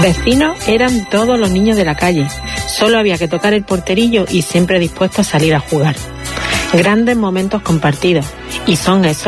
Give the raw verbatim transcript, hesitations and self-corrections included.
Vecinos eran todos los niños de la calle. Solo había que tocar el porterillo y siempre dispuestos a salir a jugar. Grandes momentos compartidos. Y son esos